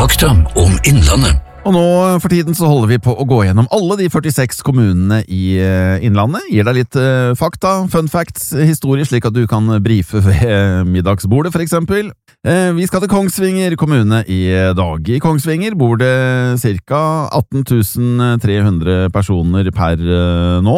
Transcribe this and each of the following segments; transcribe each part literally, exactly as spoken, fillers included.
Fakta om Innlandet. Og nå for tiden så holder vi på å gå gjennom alle de førtiseks kommunene i Innlandet. Gir deg litt uh, fakta, fun facts, historie, slik at du kan brife ved middagsbordet for eksempel. Uh, vi skal til Kongsvinger kommune i dag. I Kongsvinger bor det ca. atten tusen tre hundre personer per uh, nå.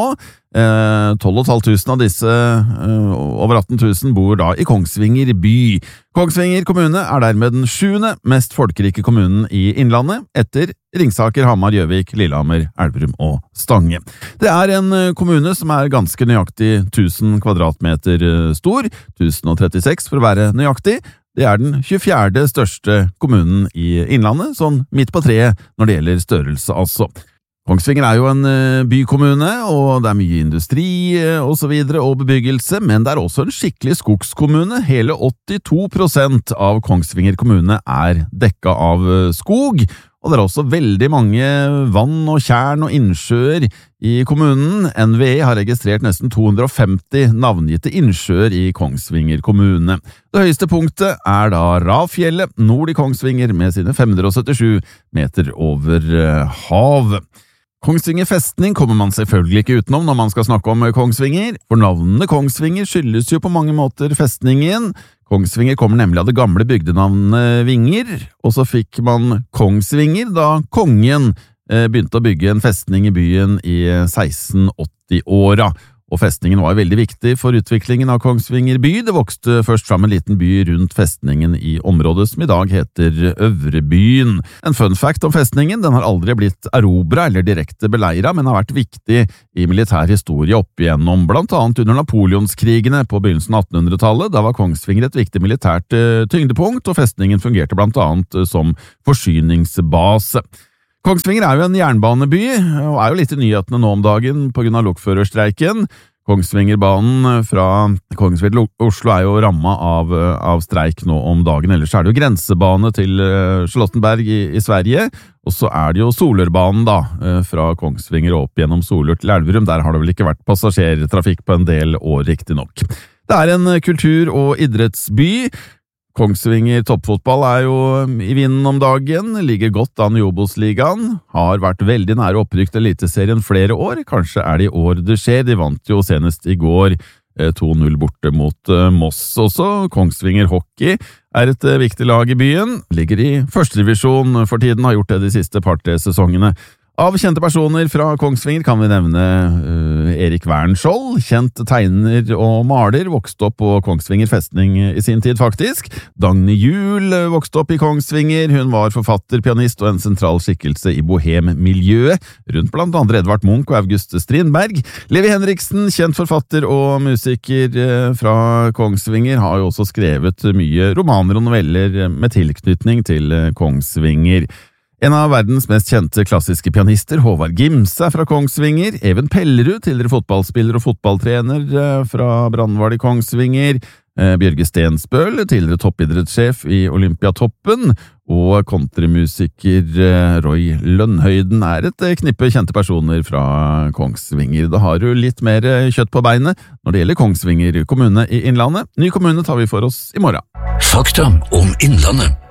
tolv tusen fem hundre av disse, uh, over atten tusen, bor da i Kongsvinger by. Kongsvinger kommune er dermed den sjuende mest folkerike kommunen i Innlandet, etter Ringsaker, Hamar, Gjøvik, Lillehammer, Elverum og Stange. Det er en kommune som er ganske nøyaktig tusen kvadratmeter stor, tusen og trettiseks for å være nøyaktig. Det er den tjuefjerde største kommunen i Innlandet, sånn midt på treet når det gjelder størrelse altså. Kongsvinger er jo en bykommune, og det er mye industri og så videre, og bebyggelse, men det er også en skikkelig skogskommune. Hele åttito prosent av Kongsvinger kommune er dekka av skog, og det er også veldig mange vann og tjern og innsjøer i kommunen. N V E har registrert nesten to hundre og femti navngitte innsjøer i Kongsvinger kommune. Det høyeste punktet er da Rafjellet, nord i Kongsvinger, med sine fem hundre og syttisju meter over havet. Kongsvinger festning kommer man selvfølgelig ikke utenom når man skal snakke om Kongsvinger, for navnet Kongsvinger skyldes jo på mange måter festningen. Kongsvinger kommer nemlig av det gamle bygdenavnet Vinger, og så fikk man Kongsvinger da kongen begynte å bygge en festning i byen i seksten åtti-åra. Og festningen var veldig viktig for utviklingen av Kongsvinger by. Det vokste først fram en liten by rundt festningen i området som i dag heter Øvrebyen. En fun fact om festningen, den har aldri blitt erobret eller direkte beleiret, men har vært viktig i militær historie opp igjennom, blant annet under Napoleonskrigene på begynnelsen av attenhundretallet. Da var Kongsvinger et viktig militært tyngdepunkt, og festningen fungerte blant annet som forsyningsbase. Kongsvinger er jo en jernbaneby, og er jo litt i nyhetene nå om dagen på grunn av lokførerstreiken. Kongsvingerbanen fra Kongsvinger til Oslo er jo rammet av, av streik nå om dagen, ellers er det jo grensebane til Charlottenberg i, i Sverige, og så er det jo Solørbanen da, fra Kongsvinger opp gjennom Solør til Elverum. Der har det vel ikke vært passasjertrafikk på en del år riktig nok. Det er en kultur- og idrettsby. Kongsvinger toppfotball er jo i vinden om dagen, ligger godt an i Obos-ligaen, har vært veldig nære opprykk til Eliteserien flere år, kanskje er det i år det skjer, de vant jo senest i går to null borte mot Moss. Også Kongsvinger hockey er et viktig lag i byen, ligger i første divisjon for tiden, har gjort det de siste par-tre sesongene. Av kjente personer fra Kongsvinger kan vi nevne uh, Erik Wernskjold, kjent tegner og maler, vokste opp på Kongsvinger festning i sin tid faktisk. Dagny Juel vokste opp i Kongsvinger, hun var forfatter, pianist og en sentral skikkelse i bohem-miljøet, rundt blant andre Edvard Munch og August Strindberg. Levi Henriksen, kjent forfatter og musiker uh, fra Kongsvinger, har jo også skrevet mye romaner og noveller med tilknytning til uh, Kongsvinger. En av verdens mest kjente klassiske pianister, Håvard Gimse, fra Kongsvinger. Even Pellerud, tidligere fotballspiller og fotballtrener fra Brandval i Kongsvinger. Bjørge Stensbøl, tidligere toppidrettssjef i Olympiatoppen. Og countrymusiker Roy Lønnhøyden er et knippe kjente personer fra Kongsvinger. Da har du litt mer kjøtt på beinet når det gjelder Kongsvinger kommune i Innlandet. Ny kommune tar vi for oss i morgen. Fakta om Innlandet.